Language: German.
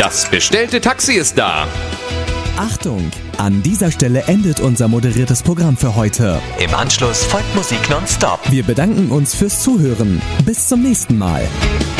Das bestellte Taxi ist da. Achtung! An dieser Stelle endet unser moderiertes Programm für heute. Im Anschluss folgt Musik nonstop. Wir bedanken uns fürs Zuhören. Bis zum nächsten Mal.